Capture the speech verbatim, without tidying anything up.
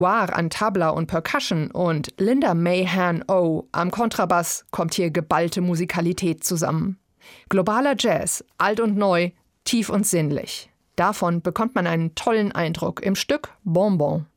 War an Tabla und Percussion und Linda Mahan O am Kontrabass kommt hier geballte Musikalität zusammen. Globaler Jazz, alt und neu, tief und sinnlich. Davon bekommt man einen tollen Eindruck im Stück Bonbon.